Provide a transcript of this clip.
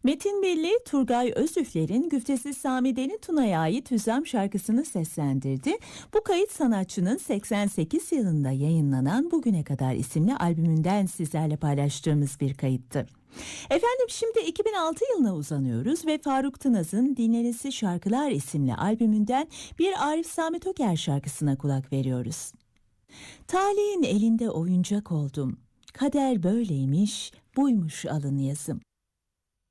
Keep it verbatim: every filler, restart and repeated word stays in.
Metin Belli, Turgay Özüfler'in Güftesi Samide'nin Tuna'ya ait Hüzzam şarkısını seslendirdi. Bu kayıt sanatçının seksen sekiz yılında yayınlanan Bugüne Kadar isimli albümünden sizlerle paylaştığımız bir kayıttı. Efendim şimdi iki bin altı yılına uzanıyoruz ve Faruk Tınaz'ın Dinlenesi Şarkılar isimli albümünden bir Arif Sami Toker şarkısına kulak veriyoruz. Talihin elinde oyuncak oldum, kader böyleymiş, buymuş alın yazım.